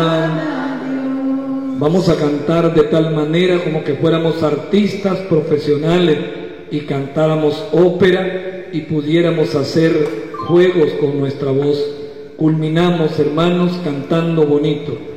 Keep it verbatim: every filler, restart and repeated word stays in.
Vamos a cantar de tal manera como que fuéramos artistas profesionales y cantáramos ópera y pudiéramos hacer juegos con nuestra voz. Culminamos, hermanos, cantando bonito.